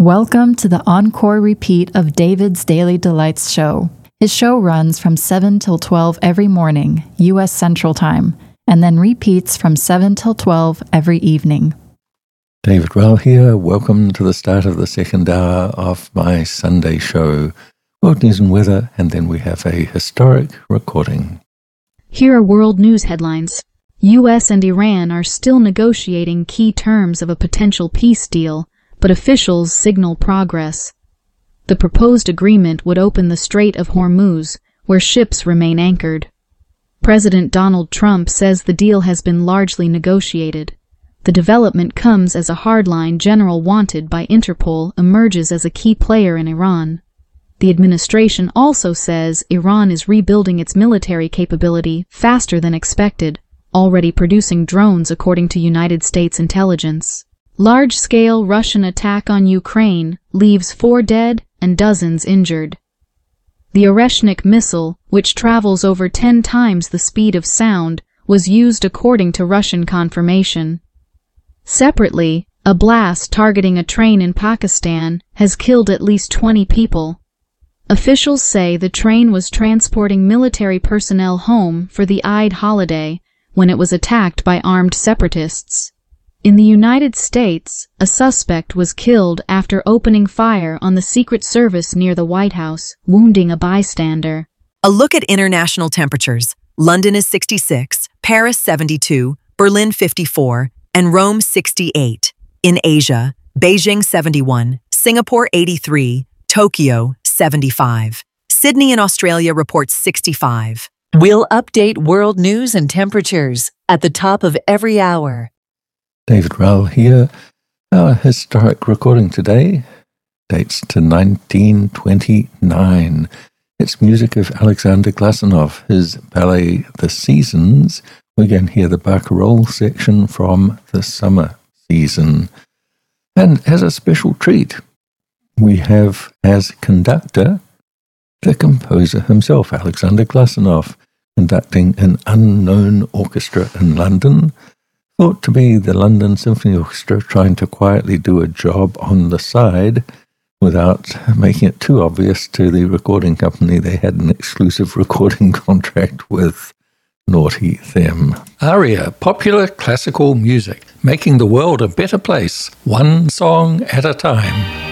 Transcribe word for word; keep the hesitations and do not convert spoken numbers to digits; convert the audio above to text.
Welcome to the encore repeat of David's Daily Delights show. His show runs from seven till twelve every morning, U S Central Time, and then repeats from seven till twelve every evening. David Rowell here. Welcome to the start of the second hour of my Sunday show, World News and Weather, and then we have a historic recording. Here are world news headlines. U S and Iran are still negotiating key terms of a potential peace deal, but officials signal progress. The proposed agreement would open the Strait of Hormuz, where ships remain anchored. President Donald Trump says the deal has been largely negotiated. The development comes as a hardline general wanted by Interpol emerges as a key player in Iran. The administration also says Iran is rebuilding its military capability faster than expected, already producing drones according to United States intelligence. Large-scale Russian attack on Ukraine leaves four dead and dozens injured. The Oreshnik missile, which travels over ten times the speed of sound, was used according to Russian confirmation. Separately, a blast targeting a train in Pakistan has killed at least twenty people. Officials say the train was transporting military personnel home for the Eid holiday when it was attacked by armed separatists. In the United States, a suspect was killed after opening fire on the Secret Service near the White House, wounding a bystander. A look at international temperatures. London is sixty-six, Paris seventy-two, Berlin fifty-four, and Rome sixty-eight. In Asia, Beijing seventy-one, Singapore eighty-three, Tokyo seventy-five. Sydney in Australia reports sixty-five. We'll update world news and temperatures at the top of every hour. David Rowell here. Our historic recording today dates to nineteen twenty-nine. It's music of Alexander Glasunov, his ballet The Seasons. We can hear the barcarolle section from the summer season. And as a special treat, we have as conductor the composer himself, Alexander Glasunov, conducting an unknown orchestra in London, thought to be the London Symphony Orchestra trying to quietly do a job on the side without making it too obvious to the recording company they had an exclusive recording contract with. Naughty them. Aria, popular classical music, making the world a better place, one song at a time.